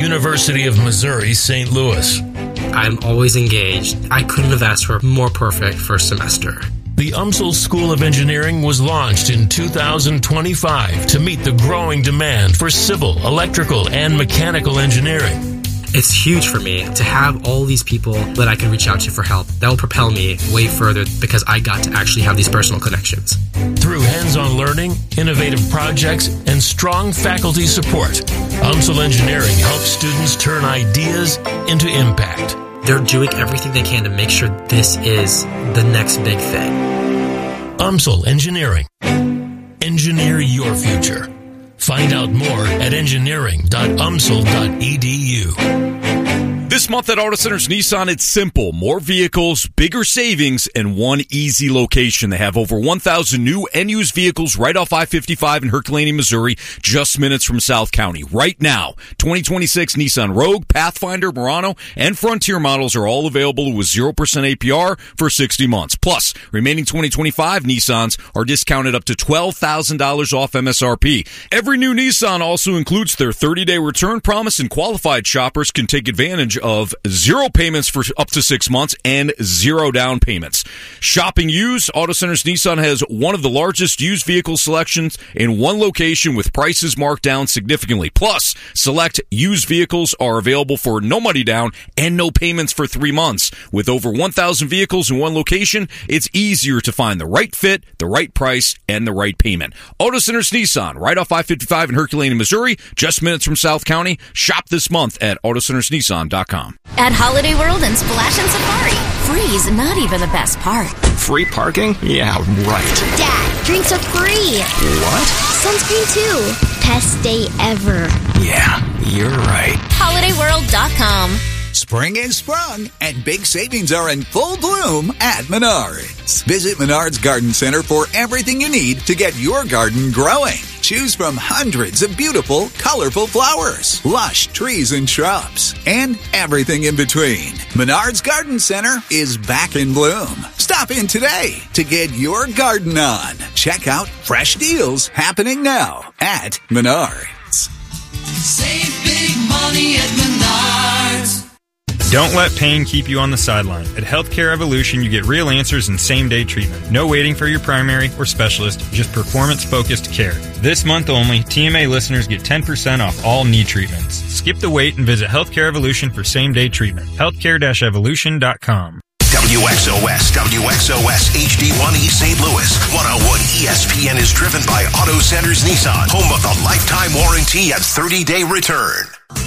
University of Missouri, St. Louis. I'm always engaged. I couldn't have asked for a more perfect first semester. The UMSL School of Engineering was launched in 2025 to meet the growing demand for civil, electrical, and mechanical engineering. It's huge for me to have all these people that I can reach out to for help. That will propel me way further because I got to actually have these personal connections. Through hands-on learning, innovative projects, and strong faculty support, UMSL Engineering helps students turn ideas into impact. They're doing everything they can to make sure this is the next big thing. UMSL Engineering. Engineer your future. Find out more at engineering.umsl.edu. This month at Auto Centers Nissan, it's simple. More vehicles, bigger savings, and one easy location. They have over 1,000 new and used vehicles right off I-55 in Herculaneum, Missouri, just minutes from South County. Right now, 2026 Nissan Rogue, Pathfinder, Murano, and Frontier models are all available with 0% APR for 60 months. Plus, remaining 2025 Nissans are discounted up to $12,000 off MSRP. Every new Nissan also includes their 30-day return promise, and qualified shoppers can take advantage of 0 payments for up to 6 months and 0 down payments. Shopping used, Auto Centers Nissan has one of the largest used vehicle selections in one location with prices marked down significantly. Plus, select used vehicles are available for no money down and no payments for 3 months. With over 1,000 vehicles in one location, it's easier to find the right fit, the right price, and the right payment. Auto Centers Nissan, right off I-55 in Herculaneum, Missouri, just minutes from South County. Shop this month at AutoCentersNissan.com. At Holiday World and Splash and Safari, free's not even the best part. Free parking? Yeah, right. Dad, drinks are free. What? Sunscreen too. Best day ever. Yeah, you're right. HolidayWorld.com. Spring is sprung, and big savings are in full bloom at Menards. Visit Menards Garden Center for everything you need to get your garden growing. Choose from hundreds of beautiful, colorful flowers, lush trees and shrubs, and everything in between. Menards Garden Center is back in bloom. Stop in today to get your garden on. Check out fresh deals happening now at Menards. Save big money at Menards. Don't let pain keep you on the sideline. At Healthcare Evolution, you get real answers and same-day treatment. No waiting for your primary or specialist, just performance-focused care. This month only, TMA listeners get 10% off all knee treatments. Skip the wait and visit Healthcare Evolution for same-day treatment. Healthcare-evolution.com. WXOS HD1 East St. Louis. 101 ESPN is driven by Auto Centers Nissan, home of the lifetime warranty and 30-day return.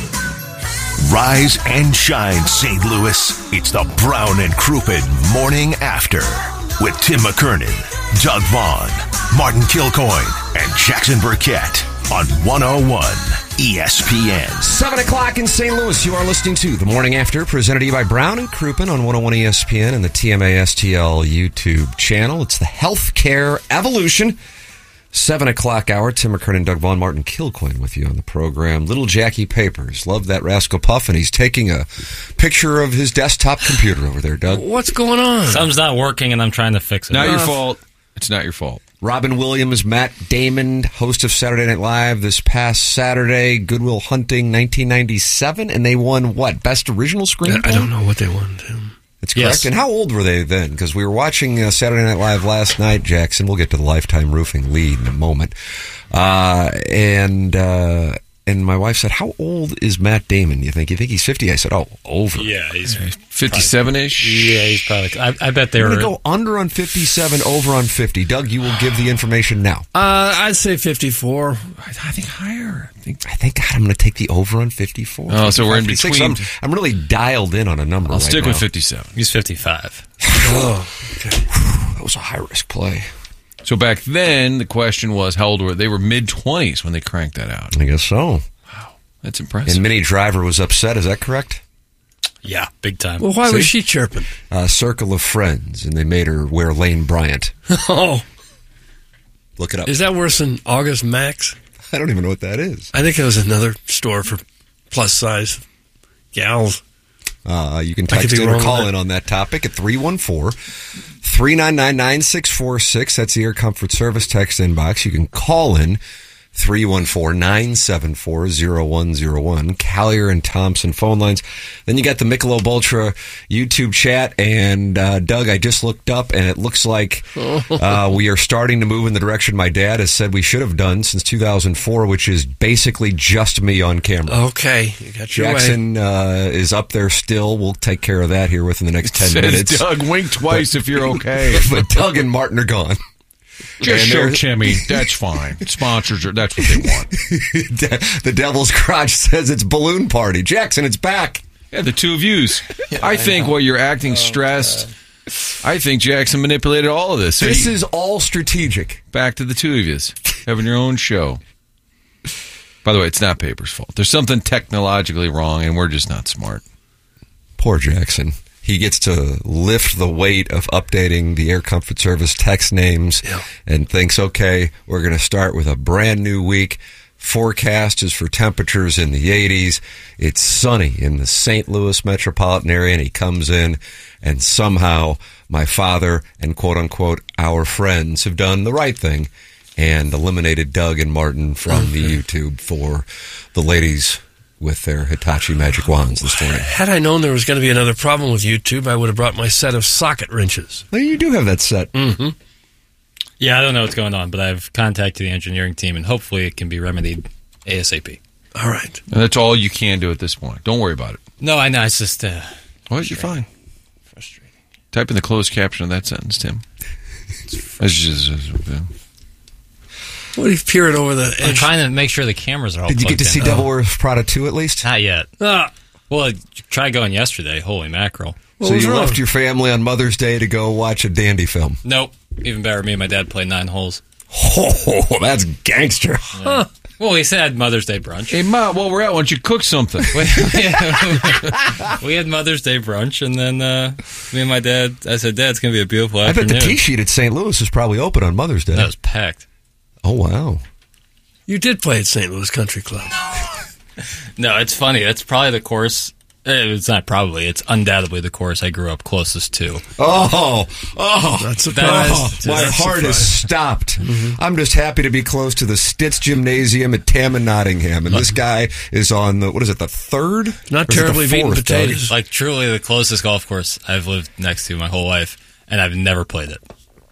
Rise and shine, St. Louis. It's the Brown and Crouppen Morning After with Tim McKernan, Doug Vaughn, Martin Kilcoyne, and Jackson Burkett on 101 ESPN. 7 o'clock in St. Louis. You are listening to The Morning After, presented to you by Brown and Crouppen on 101 ESPN and the TMA STL YouTube channel. It's the Healthcare Evolution. 7 o'clock hour. Tim McKernan, Doug Vaughn, Martin Kilcoyne with you on the program. Little Jackie Papers. Love that Rascal Puff, and he's taking a picture of his desktop computer over there, Doug. What's going on? Something's not working, and I'm trying to fix it. Not your fault. It's not your fault. Robin Williams, Matt Damon, host of Saturday Night Live this past Saturday, Good Will Hunting, 1997, and they won what? Best Original Screenplay? I don't know what they won, Tim. That's correct. Yes. And how old were they then? Because we were watching Saturday Night Live last night, Jackson. We'll get to the Lifetime Roofing lead in a moment. And my wife said, how old is Matt Damon, you think? You think he's 50? I said, oh, over. Yeah, he's 57-ish? Yeah, he's probably. I bet they were. I'm going to go under on 57, over on 50. Doug, you will give the information now. I'd say 54. I think higher. I think God, I'm going to take the over on 54. Oh, so we're in between. I'm really dialed in on a number. I'll stick now. with 57. He's 55. Oh, okay. That was a high-risk play. So back then, the question was, how old were they? They were mid-20s when they cranked that out. I guess so. Wow, that's impressive. And Minnie Driver was upset, is that correct? Yeah, big time. Well, why was she chirping? Circle of Friends, and they made her wear Lane Bryant. Oh. Look it up. Is that worse than August Max? I don't even know what that is. I think it was another store for plus-size gals. You can text in or call in on that topic at 314-399-9646. That's the Air Comfort Service text inbox. You can call in 314-974-0101. Collier and Thompson phone lines. Then you got the Michelob Ultra YouTube chat. And Doug, I just looked up, and it looks like we are starting to move in the direction my dad has said we should have done since 2004, which is basically just me on camera. Okay, you got your Jackson is up there still. We'll take care of that here within the next 10 minutes. Doug, wink twice if you're okay. But Doug and Martin are gone. Just show Timmy. That's fine. Sponsors that's what they want. The Devil's Garage says it's balloon party. Jackson, it's back. Yeah, the two of yous. I think while you're acting stressed, I think Jackson manipulated all of this. This is all strategic. Back to the two of yous having your own show. By the way, it's not Paper's fault. There's something technologically wrong, and we're just not smart. Poor Jackson. He gets to lift the weight of updating the Air Comfort Service text names and thinks, okay, we're going to start with a brand new week. Forecast is for temperatures in the 80s. It's sunny in the St. Louis metropolitan area, and he comes in, and somehow my father and quote-unquote our friends have done the right thing and eliminated Doug and Martin from the YouTube for the ladies with their Hitachi magic wands this morning. Had I known there was going to be another problem with YouTube, I would have brought my set of socket wrenches. Well, you do have that set. Mm-hmm. Yeah, I don't know what's going on, but I've contacted the engineering team, and hopefully it can be remedied ASAP. All right. And that's all you can do at this point. Don't worry about it. No, I know. It's just... What? You're fine. Frustrating. Type in the closed caption of that sentence, Tim. It's just... What are you peering over the edge? I'm trying to make sure the cameras are all Did you get to see Devil Wears Prada 2 at least? Not yet. Well, I tried going yesterday. Holy mackerel. So you left your family on Mother's Day to go watch a dandy film? Nope. Even better, me and my dad played 9 holes. Oh, that's gangster. Yeah. Well, he said Mother's Day brunch. Hey, Ma, while we're out, why don't you cook something? We had Mother's Day brunch, and then me and my dad, I said, Dad, it's going to be a beautiful afternoon. I bet the Tea Sheet at St. Louis is probably open on Mother's Day. That was packed. Oh, wow. You did play at St. Louis Country Club. No, it's funny. That's probably the course. It's not probably. It's undoubtedly the course I grew up closest to. Oh, not surprised. My heart has stopped. Mm-hmm. I'm just happy to be close to the Stitz Gymnasium at Tam and Nottingham, and this guy is on the third? Not terribly beaten potatoes. Like truly the closest golf course I've lived next to my whole life, and I've never played it.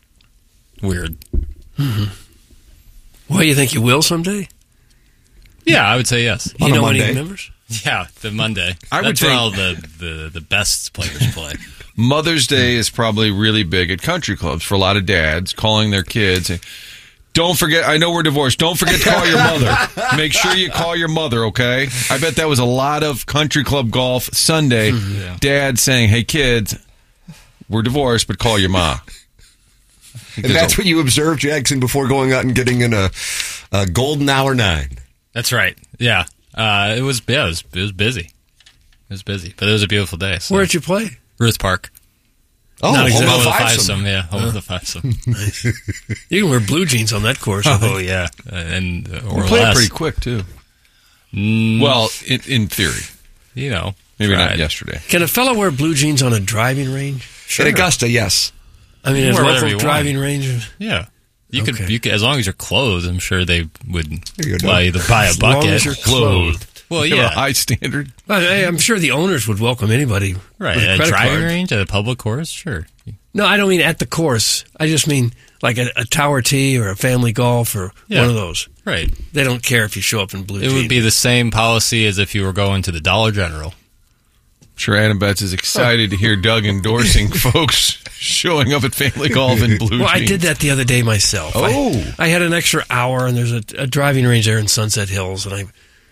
Weird. Mm-hmm. Well, you think you will someday? Yeah, I would say yes. You know any members? Yeah, the Monday. That's where all the best players play. Mother's Day is probably really big at country clubs for a lot of dads calling their kids. Don't forget, I know we're divorced. Don't forget to call your mother. Make sure you call your mother, okay? I bet that was a lot of country club golf Sunday. Yeah. Dad saying, hey, kids, we're divorced, but call your ma. And that's what you observed, Jackson, before going out and getting in a golden hour 9. That's right. Yeah. It was busy. It was busy, but it was a beautiful day. So. Where did you play? Ruth Park. Oh, home of the Fivesome. Yeah, home of the Fivesome. Nice. You can wear blue jeans on that course. Oh, yeah. And or we played less. pretty quick, too. Well, in theory. You know. Maybe not yesterday. Can a fellow wear blue jeans on a driving range? Sure. In Augusta, yes. I mean, a local driving range? Yeah. You could, as long as you're clothed, I'm sure they would buy a bucket. As long as you're clothed. Well, you yeah. have a high standard. I'm sure the owners would welcome anybody. Right. At a driving range, at a public course, sure. No, I don't mean at the course. I just mean like a Tower Tee or a Family Golf or one of those. Right. They don't care if you show up in blue jeans. It would be the same policy as if you were going to the Dollar General. Sure, Adam Betts is excited to hear Doug endorsing folks showing up at Family Golf in blue jeans. Well, I did that the other day myself. Oh. I had an extra hour, and there's a driving range there in Sunset Hills, and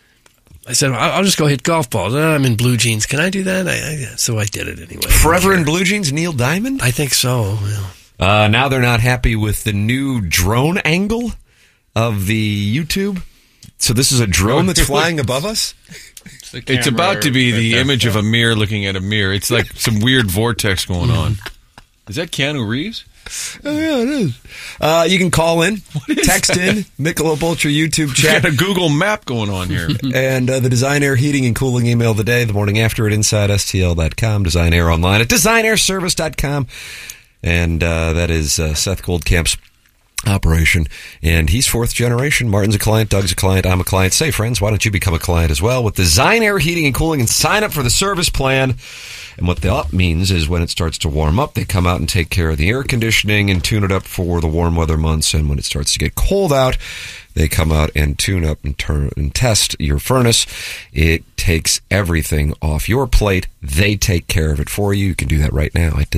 I said, I'll just go hit golf balls. I'm in blue jeans. Can I do that? So I did it anyway. Forever in blue jeans, Neil Diamond? I think so, yeah. Now they're not happy with the new drone angle of the YouTube. So this is a drone that's flying above us? It's about to be the image of a mirror looking at a mirror. It's like some weird vortex going on. Is that Keanu Reeves? Oh, yeah, it is. You can call in, text in, Michelob Ultra YouTube chat. Got a Google map going on here. And the Design Air Heating and Cooling email of the day, the morning after at InsideSTL.com, Design Air online at DesignAirService.com. And that is Seth Goldcamp's operation, and he's fourth generation. Martin's a client, Doug's a client, I'm a client. Say, friends, why don't you become a client as well with Design Air Heating and Cooling and sign up for the service plan? And what that means is when it starts to warm up, they come out and take care of the air conditioning and tune it up for the warm weather months. And when it starts to get cold out, they come out and tune up and turn and test your furnace. It takes everything off your plate. They take care of it for you. You can do that right now at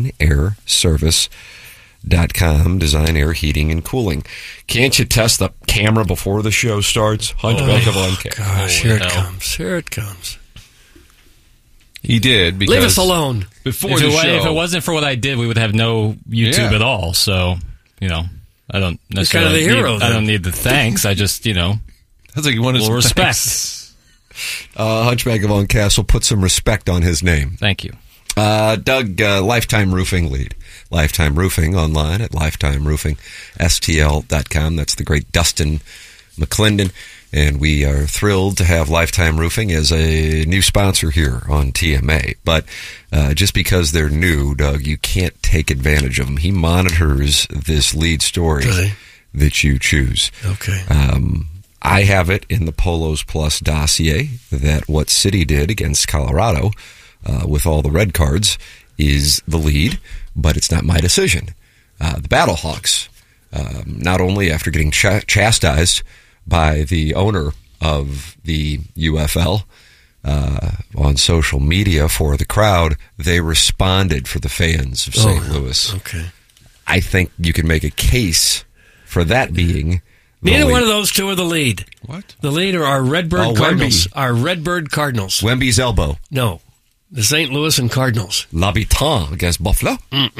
designairservice.com. Design Air Heating and Cooling. Can't you test the camera before the show starts? Hunchback of on camera. Gosh, here it comes. Here it comes. He did. Because leave us alone. Before if the it, show. If it wasn't for what I did, we would have no YouTube at all. So, I don't necessarily. You're kind of the hero. I don't need the thanks. I just, That's like you wanted some respect. Hunchback of On Castle, put some respect on his name. Thank you. Doug, Lifetime Roofing lead. Lifetime Roofing online at lifetimeroofingstl.com. That's the great Dustin McClendon. And we are thrilled to have Lifetime Roofing as a new sponsor here on TMA. But just because they're new, Doug, you can't take advantage of them. He monitors this lead story that you choose. Okay. I have it in the Polos Plus dossier that what City did against Colorado with all the red cards is the lead, but it's not my decision. The Battlehawks, not only after getting chastised by the owner of the UFL on social media for the crowd, they responded for the fans of St. Louis. Okay. I think you can make a case for that being neither one of those two are the lead. What? The lead are our Redbird Cardinals. Our Redbird Cardinals. Wemby's elbow. No. The St. Louis and Cardinals. L'Habitant against Buffalo.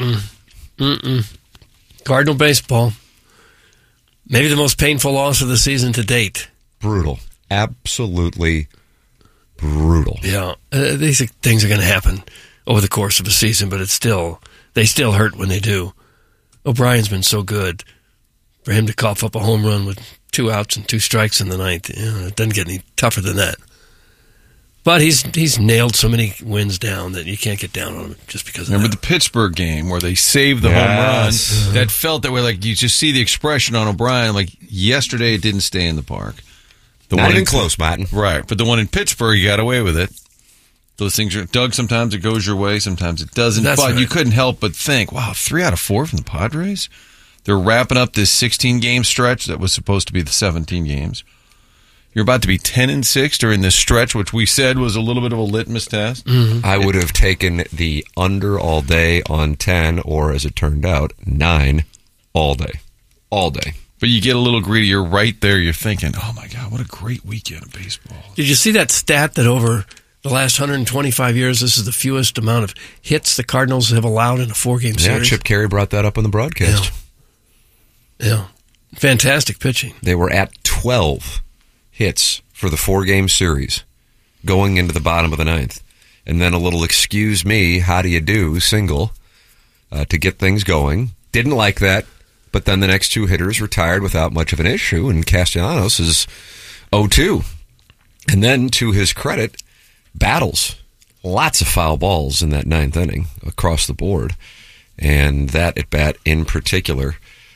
Cardinal baseball. Maybe the most painful loss of the season to date. Brutal. Absolutely brutal. Yeah. These things are going to happen over the course of a season, but they still hurt when they do. O'Brien's been so good. For him to cough up a home run with 2 outs and 2 strikes in the ninth, it doesn't get any tougher than that. But he's nailed so many wins down that you can't get down on him just because of Remember that. the Pittsburgh game where they saved the home run? That felt that way. Like you just see the expression on O'Brien. Like yesterday, it didn't stay in the park. Not even close, Martin. Right, but the one in Pittsburgh, you got away with it. Those things are, Doug, sometimes it goes your way, sometimes it doesn't. That's but right. you couldn't help but think, wow, 3 out of 4 from the Padres? They're wrapping up this 16-game stretch that was supposed to be the 17 games. You're about to be 10-6 during this stretch, which we said was a little bit of a litmus test. Mm-hmm. I would have taken the under all day on 10, or as it turned out, 9 all day. All day. But you get a little greedy. You're right there. You're thinking, oh, my God, what a great weekend of baseball. Did you see that stat that over the last 125 years, this is the fewest amount of hits the Cardinals have allowed in a 4-game series? Yeah, Chip Carey brought that up on the broadcast. Yeah. Fantastic pitching. They were at 12 hits for the 4-game series going into the bottom of the 9th. And then a little excuse me, how do you do single to get things going. Didn't like that, but then the next 2 hitters retired without much of an issue, and Castellanos is 0-2. And then, to his credit, battles. Lots of foul balls in that 9th inning across the board. And that at bat in particular,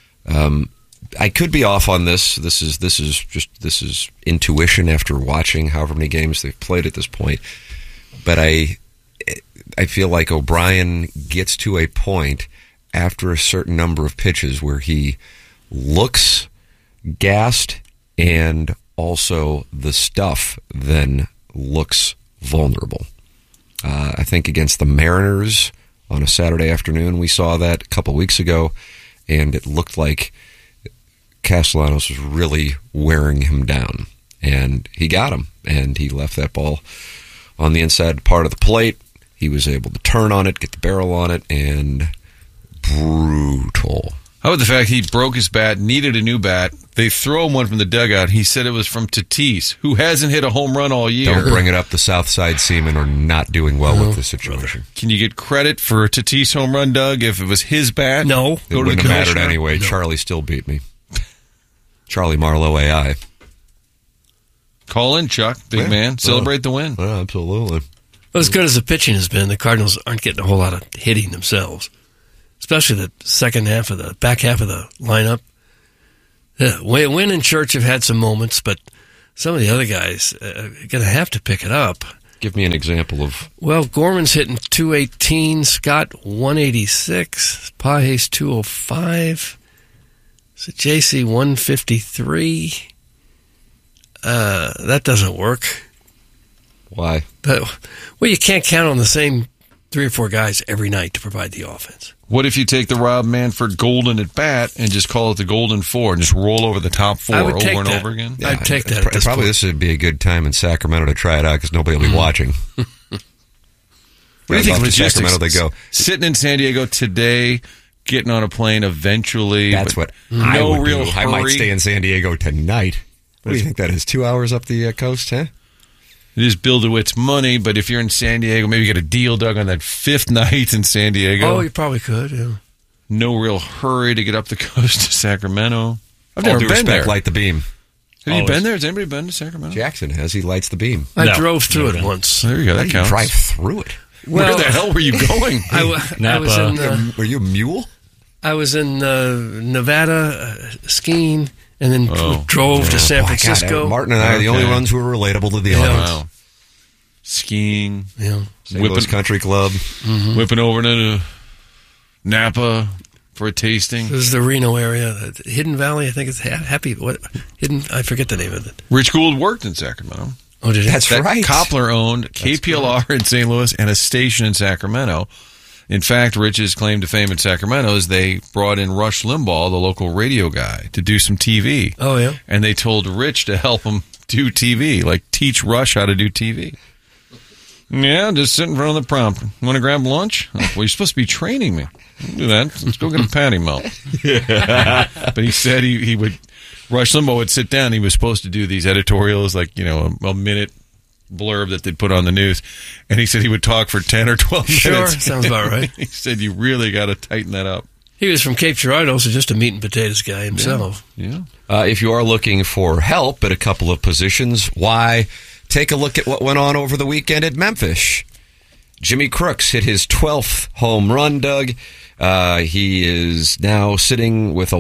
I could be off on this. This is intuition after watching however many games they've played at this point. But I feel like O'Brien gets to a point after a certain number of pitches where he looks gassed, and also the stuff then looks vulnerable. I think against the Mariners on a Saturday afternoon, we saw that a couple weeks ago, and it looked like Castellanos was really wearing him down. And he got him, and he left that ball on the inside part of the plate. He was able to turn on it, get the barrel on it, and brutal. How about the fact he broke his bat, needed a new bat. They throw him one from the dugout. He said it was from Tatis, who hasn't hit a home run all year. Don't bring it up. The Southside Seamen are not doing well with this situation. Can you get credit for a Tatis home run, Doug, if it was his bat? No. It wouldn't have mattered anyway. No. Charlie still beat me. Charlie Marlowe AI. Call in, Chuck, big man. Celebrate the win. Absolutely. Well, as good as the pitching has been, the Cardinals aren't getting a whole lot of hitting themselves, especially the back half of the lineup. Wynn and Church have had some moments, but some of the other guys are going to have to pick it up. Give me an example of... Well, Gorman's hitting 218, Scott 186, Pages 205, so JC 153. That doesn't work. Why? Well, you can't count on the same 3 or 4 guys every night to provide the offense. What if you take the Rob Manfred Golden at bat and just call it the Golden 4 and just roll over the top 4 over and over again? Yeah, I'd take that. Probably this would be a good time in Sacramento to try it out because nobody will be watching. What do you think? Logistics, Sacramento, they go sitting in San Diego today, getting on a plane eventually. That's what I would do. I might stay in San Diego tonight. What do you think that is? 2 hours up the coast, huh? It is Bill DeWitt's money, but if you're in San Diego, maybe get a deal, Doug, on that 5th night in San Diego. Oh, you probably could, yeah. No real hurry to get up the coast to Sacramento. I've All never due been respect, there. light the beam. Have you been there? Has anybody been to Sacramento? Jackson has. He lights the beam. I drove through it once. There you go. That counts. Drive through it. Where the hell were you going? I was in... were you a mule? I was in Nevada skiing and then drove to San Francisco. God, Martin and I are the only ones who are relatable to the audience. Wow. Skiing. Yeah. St. Louis Country Club. Mm-hmm. Whipping over to Napa for a tasting. This is the Reno area. Hidden Valley, I think it's Happy. What? Hidden, I forget the name of it. Rich Gould worked in Sacramento. Oh, did he? That's right. Koppler owned KPLR in St. Louis and a station in Sacramento. In fact, Rich's claim to fame in Sacramento is they brought in Rush Limbaugh, the local radio guy, to do some TV. Oh, yeah? And they told Rich to help him do TV, like teach Rush how to do TV. Yeah, just sit in front of the prompt. Want to grab lunch? Oh, well, you're supposed to be training me. Don't do that. Let's go get a patty melt. But he said he would... Rush Limbaugh would sit down. He was supposed to do these editorials, like, a minute blurb that they'd put on the news. And he said he would talk for 10 or 12 minutes. Sure, sounds about right. He said you really got to tighten that up. He was from Cape Girardeau, so just a meat and potatoes guy himself. Yeah. If you are looking for help at a couple of positions, why... Take a look at what went on over the weekend at Memphis. Jimmy Crooks hit his 12th home run, Doug. He is now sitting with a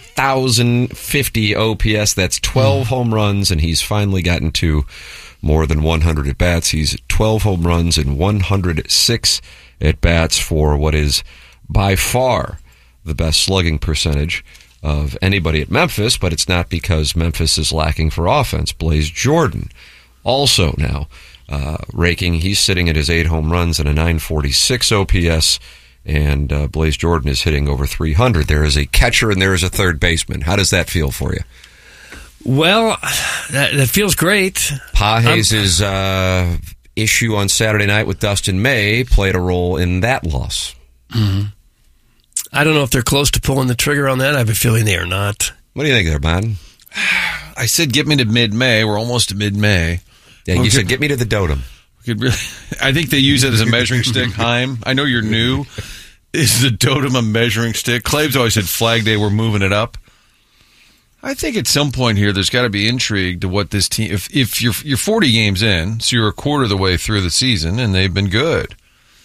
1,050 OPS. That's 12 home runs, and he's finally gotten to more than 100 at-bats. He's 12 home runs and 106 at-bats for what is by far the best slugging percentage of anybody at Memphis, but it's not because Memphis is lacking for offense. Blaze Jordan also now raking. He's sitting at his 8 home runs and a 946 OPS, and Blaze Jordan is hitting over 300. There is a catcher and there is a third baseman. How does that feel for you? Well, that feels great. Pages' issue on Saturday night with Dustin May played a role in that loss. Mm-hmm. I don't know if they're close to pulling the trigger on that. I have a feeling they are not. What do you think there, man? I said get me to mid-May. We're almost to mid-May. Yeah, you said get me to the Dotem. I think they use it as a measuring stick. Heim, I know you're new. Is the Dotem a measuring stick? Claves always said Flag Day, we're moving it up. I think at some point here, there's got to be intrigue to what this team... If you're 40 games in, so you're a quarter of the way through the season, and they've been good,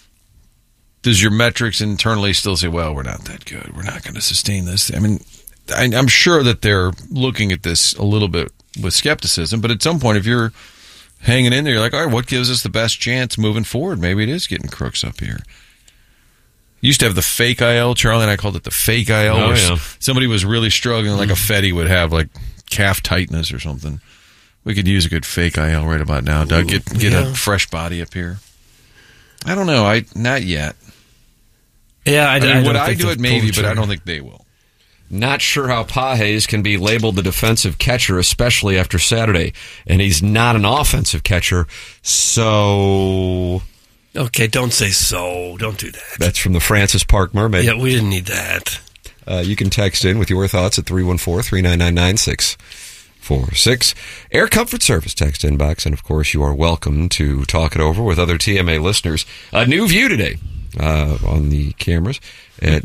does your metrics internally still say, well, we're not that good. We're not going to sustain this? I mean, I'm sure that they're looking at this a little bit with skepticism, but at some point, if you're hanging in there, you're like, all right, what gives us the best chance moving forward? Maybe it is getting Crooks up here. Used to have the fake IL, Charlie and I called it the fake IL. Oh, yeah. Somebody was really struggling, like a Fetty would have, like calf tightness or something. We could use a good fake IL right about now, Doug. Get a fresh body up here. I don't know. Not yet. Yeah, I mean, would I do it? Maybe, but I don't think they will. Not sure how Pages can be labeled the defensive catcher, especially after Saturday. And he's not an offensive catcher, so... Okay, don't say so. Don't do that. That's from the Francis Park Mermaid. Yeah, we didn't need that. You can text in with your thoughts at 314-399-9646. Air Comfort Service text inbox. And, of course, you are welcome to talk it over with other TMA listeners. A new view today on the cameras at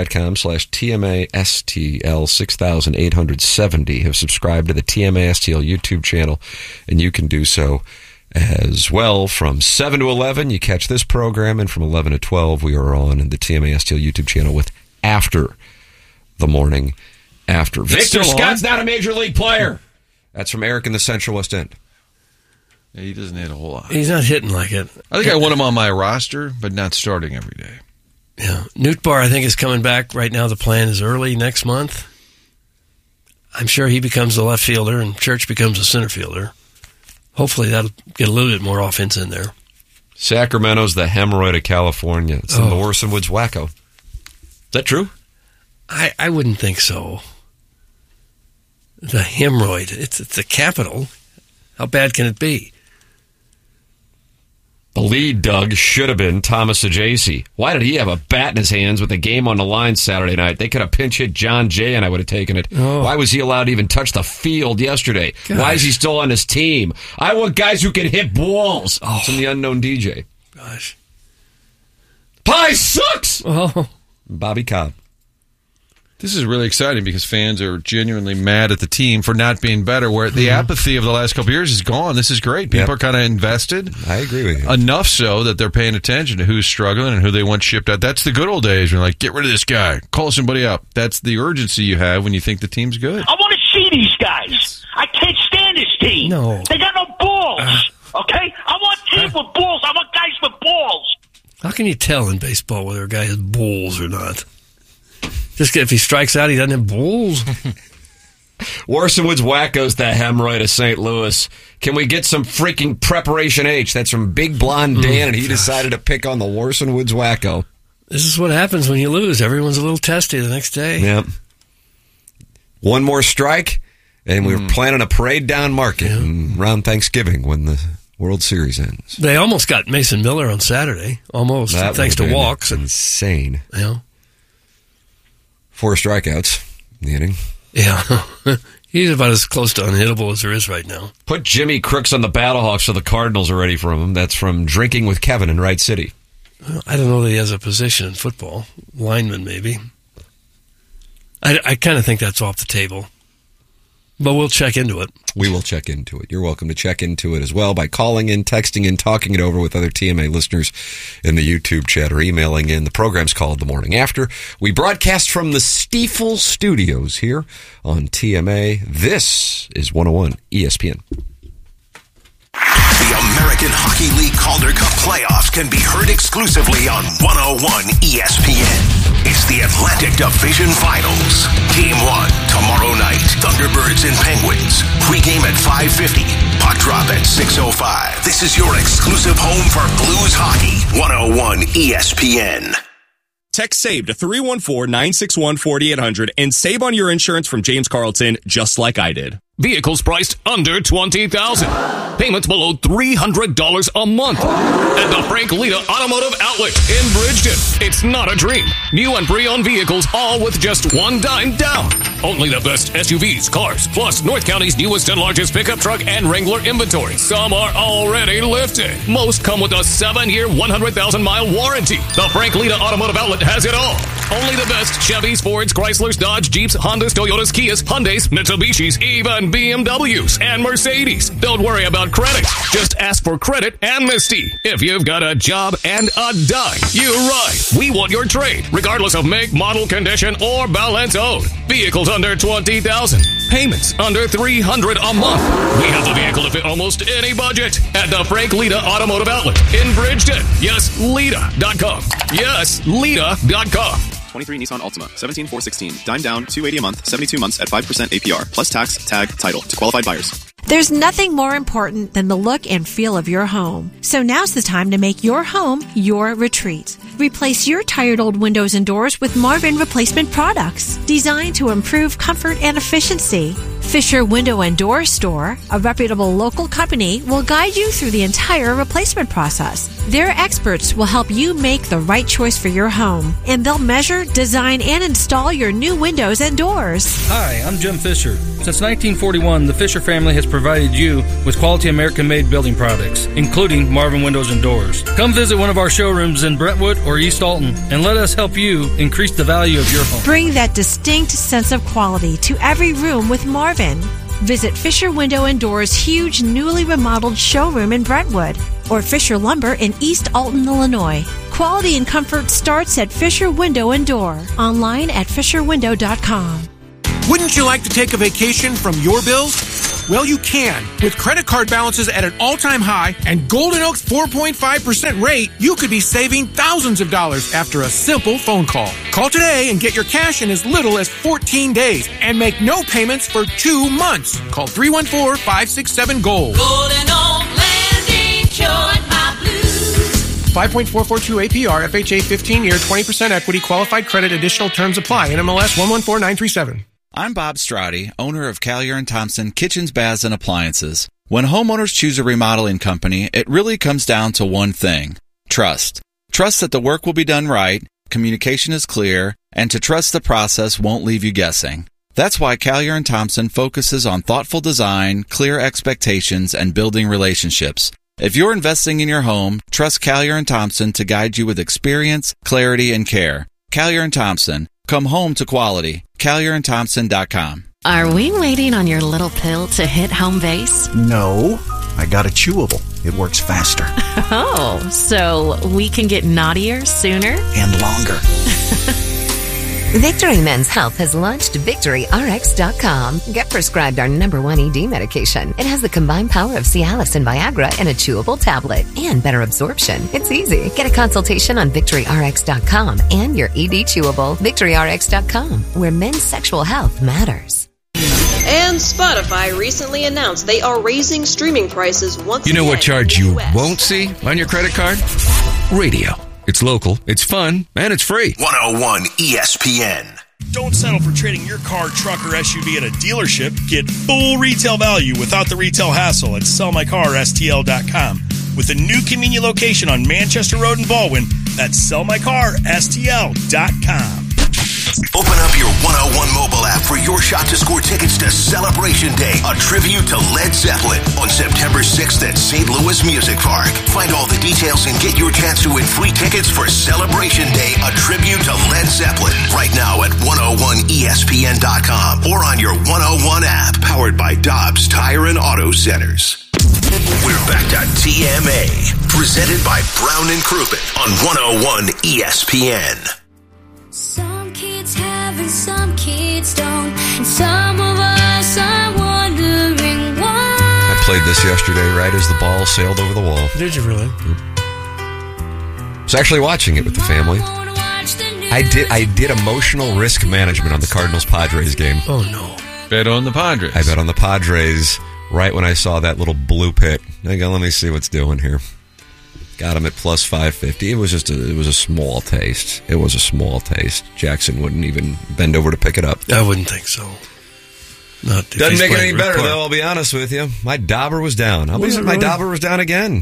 youtube.com/TMASTL6870 have subscribed to the TMASTL YouTube channel, and you can do so as well. From 7 to 11, you catch this program, and from 11 to 12, we are on the TMASTL YouTube channel with After the Morning after. It's Victor still Scott's on? not a major league player. That's from Eric in the Central West End. Yeah, he doesn't hit a whole lot. He's not hitting like it. I think I want him on my roster, but not starting every day. Yeah. Nootbaar, I think, is coming back. Right now, the plan is early next month. I'm sure he becomes the left fielder and Church becomes a center fielder. Hopefully, that'll get a little bit more offense in there. Sacramento's the hemorrhoid of California. It's in the Orson Woods wacko. Is that true? I wouldn't think so. The hemorrhoid. It's the capital. How bad can it be? The lead, Doug, should have been Thomas Ajacey. Why did he have a bat in his hands with the game on the line Saturday night? They could have pinch hit John Jay and I would have taken it. Oh. Why was he allowed to even touch the field yesterday? Gosh. Why is he still on his team? I want guys who can hit balls. Oh. It's in the unknown DJ. Gosh. Pie sucks! Oh. Bobby Cobb. This is really exciting because fans are genuinely mad at the team for not being better, where the apathy of the last couple of years is gone. This is great. People are kind of invested. I agree with you. Enough so that they're paying attention to who's struggling and who they want shipped out. That's the good old days. You're like, get rid of this guy. Call somebody up. That's the urgency you have when you think the team's good. I want to see these guys. I can't stand this team. No. They got no balls. Okay? I want teams with balls. I want guys with balls. How can you tell in baseball whether a guy has balls or not? Just if he strikes out, he doesn't have balls. Orson Woods wacko's the hemorrhoid of St. Louis. Can we get some freaking Preparation H? That's from Big Blonde Dan, and he decided to pick on the Orson Woods wacko. This is what happens when you lose. Everyone's a little testy the next day. Yep. One more strike, and we were planning a parade down Market around Thanksgiving when the World Series ends. They almost got Mason Miller on Saturday. Almost. That thanks would to have been walks. Insane. Yeah. 4 strikeouts in the inning. Yeah. He's about as close to unhittable as there is right now. Put Jimmy Crooks on the Battlehawks so the Cardinals are ready for him. That's from Drinking with Kevin in Wright City. I don't know that he has a position in football. Lineman, maybe. I kind of think that's off the table. But we'll check into it. We will check into it. You're welcome to check into it as well by calling in, texting in, talking it over with other TMA listeners in the YouTube chat or emailing in. The program's called The Morning After. We broadcast from the Stiefel Studios here on TMA. This is 101 ESPN. The American Hockey League Calder Cup playoffs can be heard exclusively on 101 ESPN. It's the Atlantic Division Finals. Game 1, tomorrow night. Thunderbirds and Penguins. Pre-game at 5:50. Puck drop at 6:05. This is your exclusive home for Blues hockey. 101 ESPN. Text SAVE to 314-961-4800 and save on your insurance from James Carlton just like I did. Vehicles priced under $20,000. Payments below $300 a month. At the Frank Lita Automotive Outlet in Bridgeton. It's not a dream. New and pre-owned vehicles, all with just $1 down. Only the best SUVs, cars, plus North County's newest and largest pickup truck and Wrangler inventory. Some are already lifted. Most come with a 7-year, 100,000-mile warranty. The Frank Lita Automotive Outlet has it all. Only the best Chevys, Fords, Chryslers, Dodge, Jeeps, Hondas, Toyotas, Kias, Hyundais, Mitsubishis, even BMWs and Mercedes. Don't worry about credit. Just ask for credit amnesty. If you've got a job and a dime, you're right. We want your trade, regardless of make, model, condition, or balance owed. Vehicles under $20,000. Payments under $300 a month. We have the vehicle to fit almost any budget at the Frank Lita Automotive Outlet in Bridgeton. Yes, Lita.com. Yes, Lita.com. 23 Nissan Altima, 17,416. Dime down, $280 a month, 72 months at 5% APR, plus tax, tag, title to qualified buyers. There's nothing more important than the look and feel of your home. So now's the time to make your home your retreat. Replace your tired old windows and doors with Marvin replacement products designed to improve comfort and efficiency. Fisher Window and Door Store, a reputable local company, will guide you through the entire replacement process. Their experts will help you make the right choice for your home, and they'll measure, design, and install your new windows and doors. Hi, I'm Jim Fisher. Since 1941, the Fisher family has provided you with quality American-made building products, including Marvin Windows and Doors. Come visit one of our showrooms in Brentwood or East Alton, and let us help you increase the value of your home. Bring that distinct sense of quality to every room with Marvin. Visit Fisher Window and Doors' huge newly remodeled showroom in Brentwood or Fisher Lumber in East Alton, Illinois. Quality and comfort starts at Fisher Window and Door. Online at fisherwindow.com. Wouldn't you like to take a vacation from your bills? Well, you can. With credit card balances at an all-time high and Golden Oak's 4.5% rate, you could be saving thousands of dollars after a simple phone call. Call today and get your cash in as little as 14 days and make no payments for 2 months. Call 314-567-GOLD. Golden Oak Lending, cured my blues. 5.442 APR, FHA 15-year, 20% equity, qualified credit, additional terms apply. NMLS 114937. I'm Bob Strati, owner of Callier & Thompson Kitchens, Baths, and Appliances. When homeowners choose a remodeling company, it really comes down to one thing: trust. Trust that the work will be done right, communication is clear, and to trust the process won't leave you guessing. That's why Callier & Thompson focuses on thoughtful design, clear expectations, and building relationships. If you're investing in your home, trust Callier & Thompson to guide you with experience, clarity, and care. Callier & Thompson. Come home to quality. CallierandThompson.com. Are we waiting on your little pill to hit home base? No, I got a chewable. It works faster. Oh, so we can get naughtier sooner? And longer. Victory Men's Health has launched VictoryRx.com. Get prescribed our #1 ED medication. It has the combined power of Cialis and Viagra in a chewable tablet and better absorption. It's easy. Get a consultation on VictoryRx.com and your ED chewable. VictoryRx.com, where men's sexual health matters. And Spotify recently announced they are raising streaming prices once again. You know what charge you won't see on your credit card? Radio. It's local, it's fun, and it's free. 101 ESPN. Don't settle for trading your car, truck, or SUV at a dealership. Get full retail value without the retail hassle at sellmycarstl.com. With a new convenient location on Manchester Road in Baldwin, that's sellmycarstl.com. Open up your 101 mobile app for your shot to score tickets to Celebration Day, a tribute to Led Zeppelin on September 6th at St. Louis Music Park. Find all the details and get your chance to win free tickets for Celebration Day, a tribute to Led Zeppelin, right now at 101ESPN.com or on your 101 app, powered by Dobbs Tire and Auto Centers. We're back to TMA, presented by Brown and Crouppen on 101 ESPN. Some kids have and some kids don't, and some of us are wondering why. I played this yesterday right as the ball sailed over the wall. Did you really? I was actually watching it with the family. I did emotional risk management on the Cardinals-Padres game. Oh, no. Bet on the Padres. I bet on the Padres right when I saw that little blue pit. I go, let me see what's doing here. Got him at plus 550. It was a small taste. It was a small taste. Jackson wouldn't even bend over to pick it up. I wouldn't think so. Doesn't make it any better, though, I'll be honest with you. My dauber was down. My dauber was down again.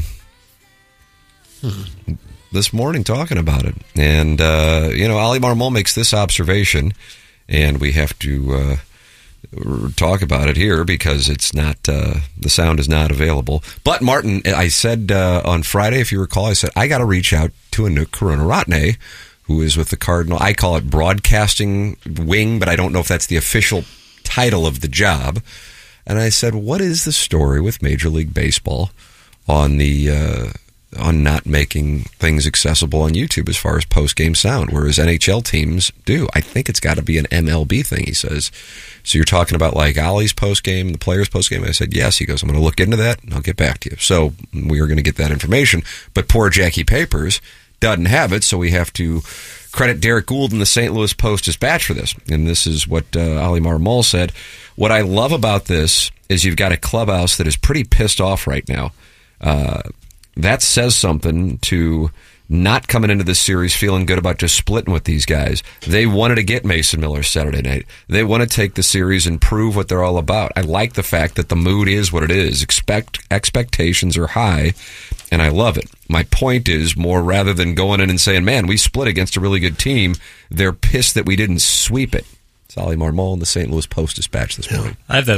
This morning talking about it. And, Ali Marmol makes this observation, and we have to talk about it here because it's not the sound is not available. But Martin, I said on Friday, if you recall, I said I got to reach out to Anouk Karunaratne, who is with the Cardinal. I call it broadcasting wing, but I don't know if that's the official title of the job. And I said, what is the story with Major League Baseball on the on not making things accessible on YouTube as far as post-game sound, whereas NHL teams do? I think it's got to be an MLB thing, he says. So you're talking about like Ollie's postgame, the players' postgame? I said, yes. He goes, I'm going to look into that, and I'll get back to you. So we are going to get that information. But poor Jackie Papers doesn't have it, so we have to credit Derek Gould and the St. Louis Post-Dispatch for this. And this is what Ali Marmol said. What I love about this is you've got a clubhouse that is pretty pissed off right now. That says something to not coming into this series feeling good about just splitting with these guys. They wanted to get Mason Miller Saturday night. They want to take the series and prove what they're all about. I like the fact that the mood is what it is. Expectations are high, and I love it. My point is more rather than going in and saying, man, we split against a really good team, they're pissed that we didn't sweep it. It's Ali Marmol in the St. Louis Post-Dispatch this morning. I have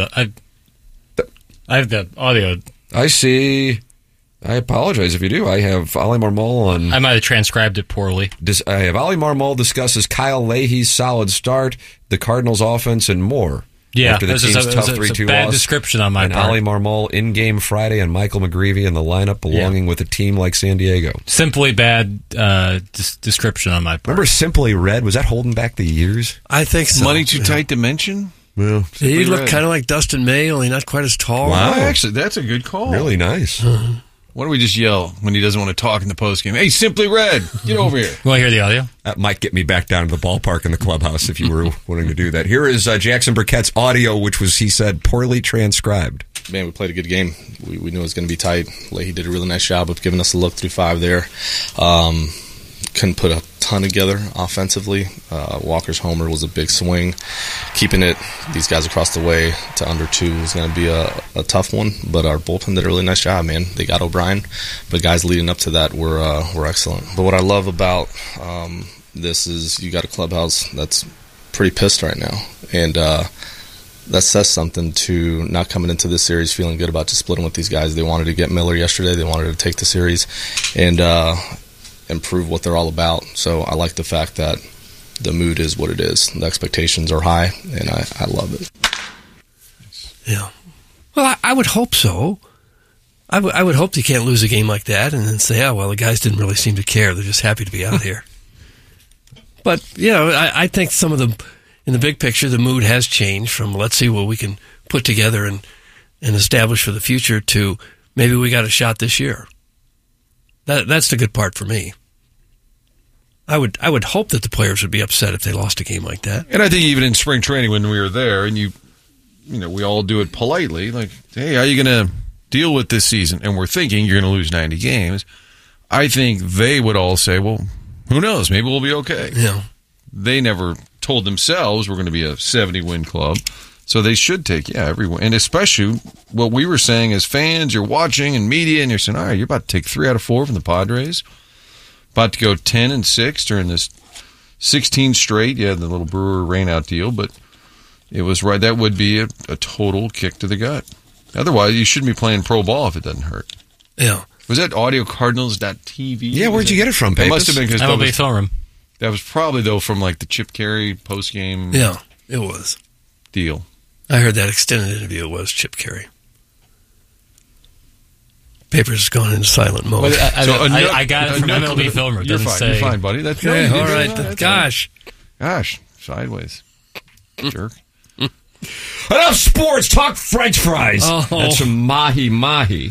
the audio. I see. I apologize if you do. I have Ali Marmol on... I might have transcribed it poorly. I have Ali Marmol discusses Kyle Leahy's solid start, the Cardinals' offense, and more. Yeah, after the team's tough 3-2 a bad loss. description on my and part. Ali Marmol in-game Friday and Michael McGreevy in the lineup belonging with a team like San Diego. Simply bad description on my part. Remember Simply Red? Was that holding back the years? I think so. Money too tight to mention? Well, he looked kind of like Dustin May, only not quite as tall. Wow. Actually, that's a good call. Really nice. Why don't we just yell when he doesn't want to talk in the postgame? Hey, Simply Red, get over here. You want to hear the audio? That might get me back down to the ballpark in the clubhouse if you were wanting to do that. Here is Jackson Burkett's audio, which was, he said, poorly transcribed. Man, we played a good game. We knew it was going to be tight. Leahy did a really nice job of giving us a look through 5 there. Couldn't put a ton together offensively. Walker's homer was a big swing. Keeping these guys across the way to under 2 was going to be a tough one, but our bullpen did a really nice job, man. They got O'Brien, but guys leading up to that were excellent. But what I love about this is you got a clubhouse that's pretty pissed right now, and that says something to not coming into this series feeling good about just splitting with these guys. They wanted to get Miller yesterday. They wanted to take the series and prove what they're all about. So I like the fact that the mood is what it is. The expectations are high, and I love it. Yeah. Well, I would hope so. I would hope they can't lose a game like that and then say, oh, well, the guys didn't really seem to care. They're just happy to be out here. But, I think in the big picture, the mood has changed from let's see what we can put together and establish for the future to maybe we got a shot this year. That's the good part for me. I would hope that the players would be upset if they lost a game like that. And I think even in spring training when we were there, and we all do it politely, like, hey, how are you going to deal with this season? And we're thinking you're going to lose 90 games. I think they would all say, well, who knows? Maybe we'll be okay. Yeah. They never told themselves we're going to be a 70-win club. So they should take, everyone. And especially what we were saying as fans, you're watching and media, and you're saying, all right, you're about to take 3 out of 4 from the Padres. About to go 10-6 during this 16 straight. Yeah, the little Brewer rainout deal, but it was right. That would be a total kick to the gut. Otherwise, you shouldn't be playing pro ball if it doesn't hurt. Yeah. Was that AudioCardinals.tv? Yeah, where'd you get it from, Pappas? It must have been because MLB Film Room. That was probably, though, from like the Chip Carey postgame Yeah, it was. deal. I heard that extended interview. It was Chip Carey. Papers has gone into silent mode. I got it from MLB Film Room. You're fine. You're fine, buddy. That's okay. no, All right. Gosh, sideways, jerk. Enough sports. Talk French fries. Oh. That's some mahi.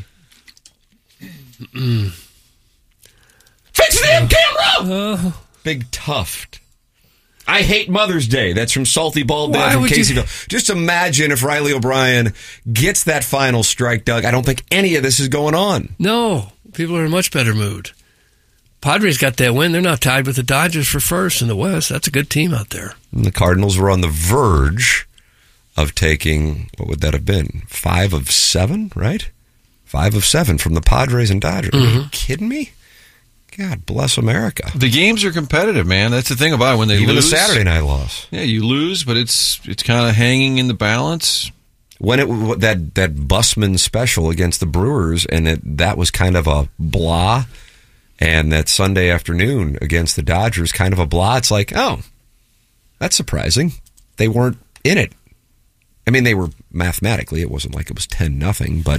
Fix the damn camera. Big Tuft. I hate Mother's Day. That's from Salty Bald Dad from Caseyville. Just imagine if Riley O'Brien gets that final strike, Doug. I don't think any of this is going on. No. People are in a much better mood. Padres got that win. They're now tied with the Dodgers for first in the West. That's a good team out there. And the Cardinals were on the verge of taking, what would that have been? 5 of 7, right? 5 of 7 from the Padres and Dodgers. Mm-hmm. Are you kidding me? God bless America. The games are competitive, man. That's the thing about it. When they Even lose, the Saturday night loss. Yeah, you lose, but it's kind of hanging in the balance. When that Busman special against the Brewers, and that was kind of a blah, and that Sunday afternoon against the Dodgers, kind of a blah. It's like, oh, that's surprising. They weren't in it. I mean, they were mathematically. It wasn't like it was 10-0, but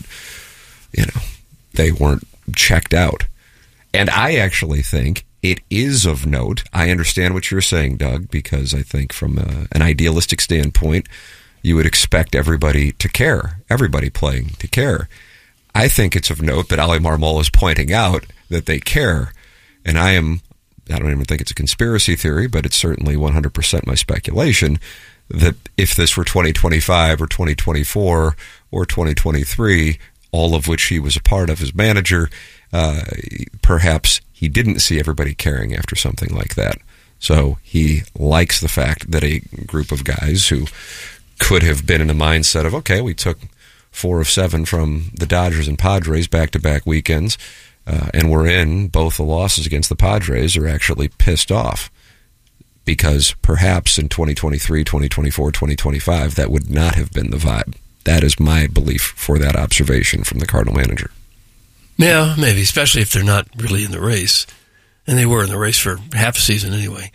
they weren't checked out. And I actually think it is of note. I understand what you're saying, Doug, because I think from an idealistic standpoint, you would expect everybody to care, everybody playing to care. I think it's of note that Ali Marmol is pointing out that they care. And I don't even think it's a conspiracy theory, but it's certainly 100% my speculation that if this were 2025 or 2024 or 2023, all of which he was a part of as manager, perhaps he didn't see everybody caring after something like that. So he likes the fact that a group of guys who could have been in a mindset of, okay, we took 4 of 7 from the Dodgers and Padres back-to-back weekends, and we're in both the losses against the Padres, are actually pissed off because perhaps in 2023, 2024, 2025, that would not have been the vibe. That is my belief for that observation from the Cardinal manager. Yeah, maybe, especially if they're not really in the race. And they were in the race for half a season anyway.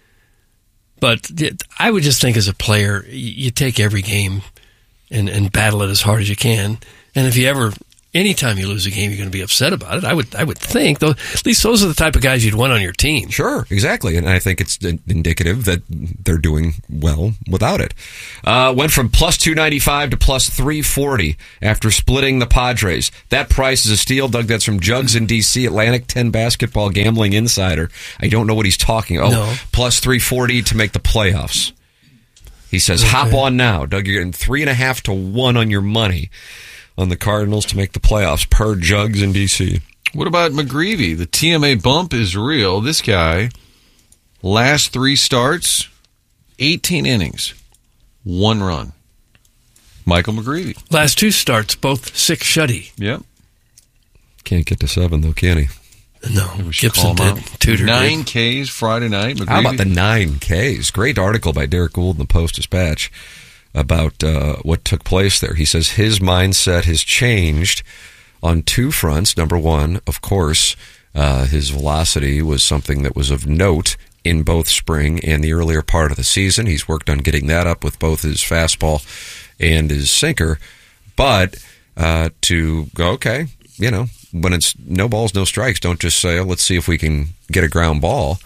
But I would just think as a player, you take every game and battle it as hard as you can. And if you ever anytime you lose a game, you're going to be upset about it. I would think, though. At least those are the type of guys you'd want on your team. Sure, exactly, and I think it's indicative that they're doing well without it. Went from plus 295 to plus 340 after splitting the Padres. That price is a steal, Doug. That's from Jugs in D.C. Atlantic 10 Basketball Gambling Insider. I don't know what he's talking. Plus 340 to make the playoffs. He says, hop on now, Doug. You're getting 3.5 to 1 on your money on the Cardinals to make the playoffs per Jugs in D.C. What about McGreevy? The TMA bump is real. This guy, last 3 starts, 18 innings, 1 run. Michael McGreevy. Last 2 starts, both 6 shutty. Yep. Can't get to 7, though, can he? No, Gibson did. Tudor 9 did. Ks Friday night. McGreevy. How about the 9 Ks? Great article by Derek Gould in the Post-Dispatch about what took place there. He says his mindset has changed on 2 fronts. Number one, of course, his velocity was something that was of note in both spring and the earlier part of the season. He's worked on getting that up with both his fastball and his sinker. But to go, okay, when it's no balls, no strikes, don't just say, let's see if we can get a ground ball.